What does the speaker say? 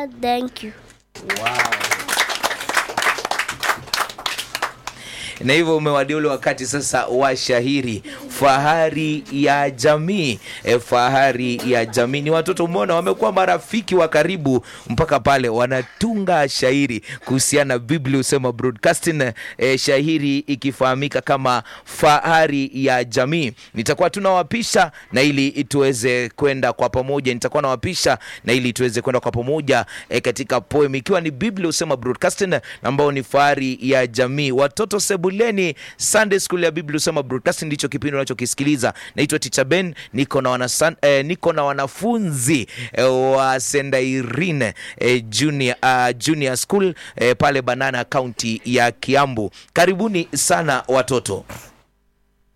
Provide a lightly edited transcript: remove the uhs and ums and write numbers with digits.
God, thank you. Wow. Na hivyo umewadia ule wakati sasa wa shairi, fahari ya jamii. Fahari ya jamii ni watoto, umeona wamekuwa marafiki wa karibu mpaka pale wanatunga shairi kuhusiana na Biblia Husema Broadcasting, shairi ikifahamika kama fahari ya jamii. Nitakuwa tunawapisha na ili tuweze kwenda kwa pamoja, katika poem ikiwa ni Biblia Husema Broadcasting ambao ni fahari ya jamii. Watoto sebuleni, Sunday School ya Biblia Husema Broadcasting ndicho kipindi unachokisikiliza. Naitwa Teacher Ben, niko na wanafunzi wa St. Irene Junior School pale Banana County ya Kiambu. Karibuni sana watoto.